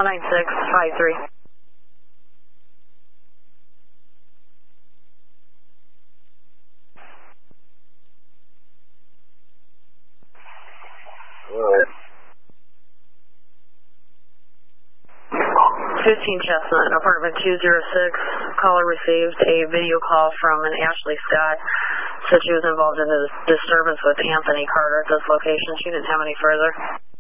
9653. Alright. 15 Chestnut, apartment 206. Caller received a video call from an Ashley Scott. Said she was involved in a disturbance with Anthony Carter at this location. She didn't have any further.